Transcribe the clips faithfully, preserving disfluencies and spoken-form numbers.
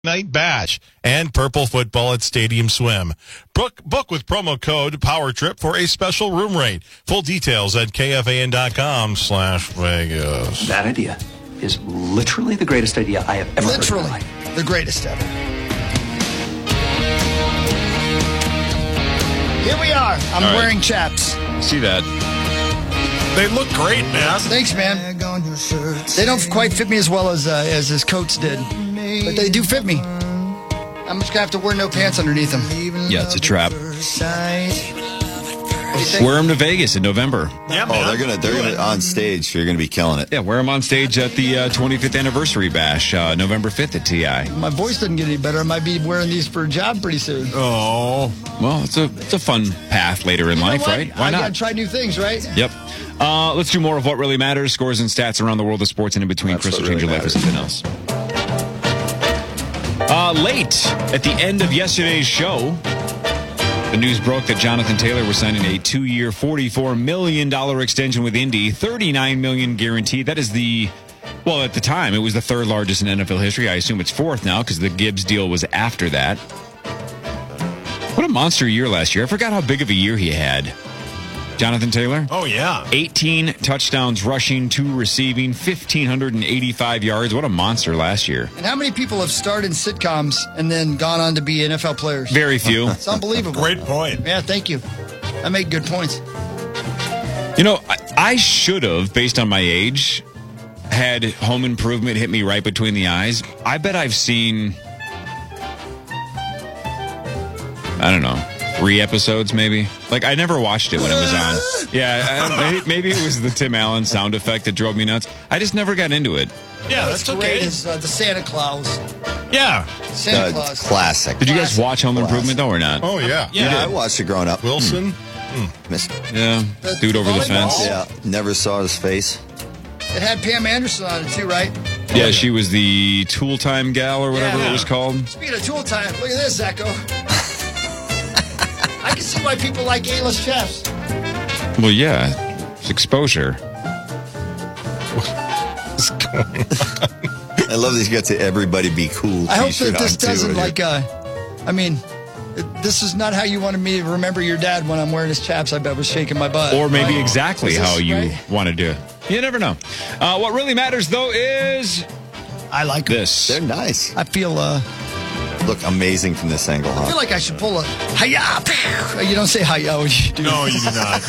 Night Bash and Purple Football at Stadium Swim. Book, book with promo code POWERTRIP for a special room rate. Full details at kfan.com slash Vegas. That idea is literally the greatest idea I have ever literally heard in my life. The greatest ever. Here we are. I'm All right. wearing chaps. See that? They look great, man. Thanks, man. They don't quite fit me as well as uh, as his coats did, but they do fit me. I'm just gonna have to wear no pants underneath them. Yeah, it's a trap. think? Wear them to Vegas in November. Yeah, oh, they're gonna they're gonna on stage. You're gonna be killing it. Yeah, wear them on stage at the uh, twenty-fifth anniversary bash, uh, November fifth at T I. My voice doesn't get any better. I might be wearing these for a job pretty soon. Oh, well, it's a it's a fun path later in You know life, what? right? Why I not? gotta try new things, right? Yep. Uh, let's do more of what really matters. Scores and stats around the world of sports and in between. That's Chris will what change your really life for something else. Uh, late at the end of yesterday's show, the news broke that Jonathan Taylor was signing a two-year, forty-four million dollars extension with Indy, thirty-nine million dollars guaranteed. That is the, well, at the time, it was the third largest in N F L history. I assume it's fourth now because the Gibbs deal was after that. What a monster year last year. I forgot how big of a year he had. Jonathan Taylor? Oh, yeah. eighteen touchdowns rushing, two receiving, one thousand five hundred eighty-five yards. What a monster last year. And how many people have starred in sitcoms and then gone on to be N F L players? Very few. It's unbelievable. Great point. Yeah, thank you. I make good points. You know, I, I should have, based on my age, had Home Improvement hit me right between the eyes. I bet I've seen, I don't know, three episodes maybe. Like, I never watched it when it was on. Yeah, I, maybe it was the Tim Allen sound effect that drove me nuts. I just never got into it. Yeah, What's that's great okay. is uh, the Santa Claus. Yeah. Santa Uh, Claus. classic. Did you guys Classic. watch Home Improvement, though, or not? Oh, yeah. Yeah, I watched it growing up. Wilson. Missed- Yeah, The dude over the volleyball? fence. Yeah, never saw his face. It had Pam Anderson on it too, right? Yeah, she was the Tool Time gal or whatever Yeah. it was called. Speaking of tool time, look at this, Zacho. I can see why people like A-list chefs. Well, yeah, it's exposure. I love that he's got the "Everybody Be Cool" I hope T-shirt that this on, too, doesn't with like, uh, I mean, it- this is not how you wanted me to remember your dad when I'm wearing his chaps. I bet was shaking my butt. Or maybe Right? exactly Is this how you right? want to do it. You never know. Uh, what really matters, though, is I like 'em. this. They're nice. I feel, uh, Look amazing from this angle, I feel huh? like I should pull a hi-ya. You don't say hi-ya when you do. No, you do not.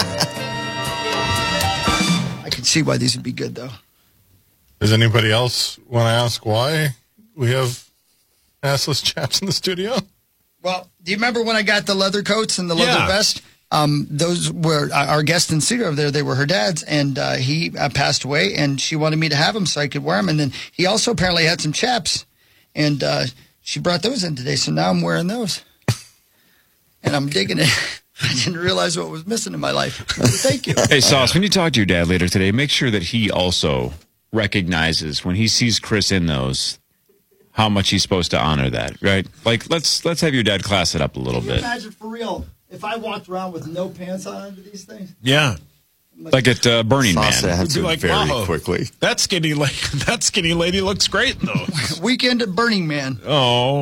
I can see why these would be good, though. Does anybody else want to ask why we have assless chaps in the studio? Well, do you remember when I got the leather coats and the leather Yeah. vest? Um, those were uh, our guest in studio over there. They were her dad's, and uh, he uh, passed away, and she wanted me to have them so I could wear them. And then he also apparently had some chaps, and uh, she brought those in today, so now I'm wearing those. And I'm digging it. I didn't realize what was missing in my life. Thank you. Hey, Sauce, when you talk to your dad later today, make sure that he also recognizes when he sees Chris in those how much he's supposed to honor that, right? Like, let's let's have your dad class it up a little Can you bit. imagine for real if I walked around with no pants on under these things? Yeah. Like at uh, Burning Sauce Man. answered like, very wow. quickly. That skinny, la- that skinny lady looks great in those. Weekend at Burning Man. Oh.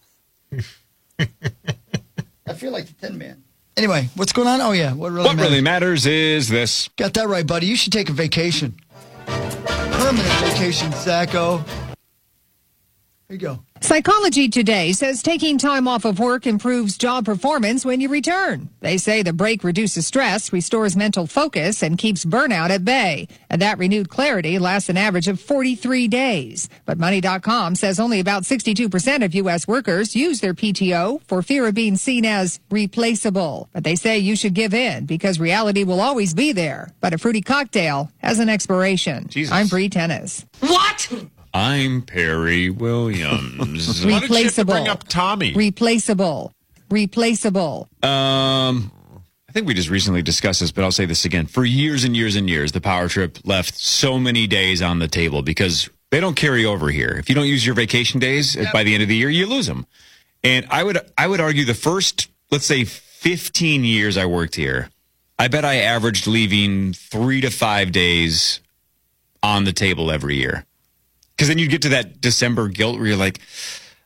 I feel like the Tin Man. Anyway, what's going on? Oh, yeah. What really What matters? really matters is this. Got that right, buddy. You should take a vacation. Permanent vacation, Zacho. Here you go. Psychology Today says taking time off of work improves job performance when you return. They say the break reduces stress, restores mental focus, and keeps burnout at bay. And that renewed clarity lasts an average of forty-three days. But Money dot com says only about sixty-two percent of U S workers use their P T O for fear of being seen as replaceable. But they say you should give in because reality will always be there. But a fruity cocktail has an expiration. Jesus. I'm Bree Tennis. I'm Perry Williams. Why did you have to bring Replaceable. up Tommy? Replaceable. Replaceable. Um, I think we just recently discussed this, but I'll say this again. For years and years and years, the Power Trip left so many days on the table because they don't carry over here. If you don't use your vacation days by the end of the year, you lose them. And I would I would argue the first, let's say, fifteen years I worked here, I bet I averaged leaving three to five days on the table every year. Because then you get to that December guilt where you're like,